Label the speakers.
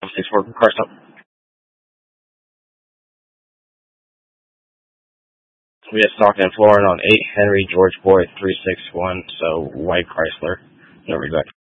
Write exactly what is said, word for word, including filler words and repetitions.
Speaker 1: six four car stop. We have Stockton and Florida on eight Henry George Boy three six one, so white Chrysler. No regret.